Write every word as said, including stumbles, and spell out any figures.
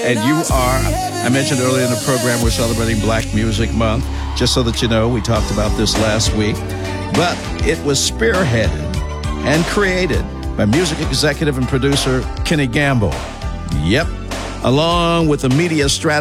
And you are, I mentioned earlier in the program, we're celebrating Black Music Month. Just so that you know, we talked about this last week. But it was spearheaded and created by music executive and producer Kenny Gamble. Yep. Along with the media strategist